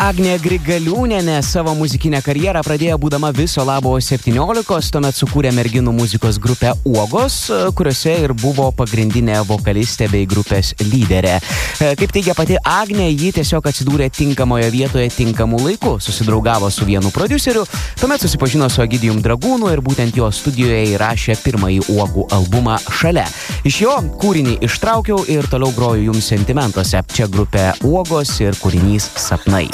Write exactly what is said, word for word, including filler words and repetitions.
Agnė Grigaliūnienė savo muzikinę karjerą pradėjo būdama viso labo septyniolikos, tuomet sukūrė merginų muzikos grupę Uogos, kuriuose ir buvo pagrindinė vokalistė bei grupės lyderė. Kaip teigia pati Agnė, ji tiesiog atsidūrė tinkamoje vietoje tinkamu laiku, susidraugavo su vienu prodiuseriu, tuomet susipažino su Egidijum Dragūnu ir būtent jo studijoje įrašė pirmąjį Uogų albumą Šalia. Iš jo kūrinį ištraukiau ir toliau groju jums sentimentuose. Čia grupė Uogos ir kūrinys Sapnai.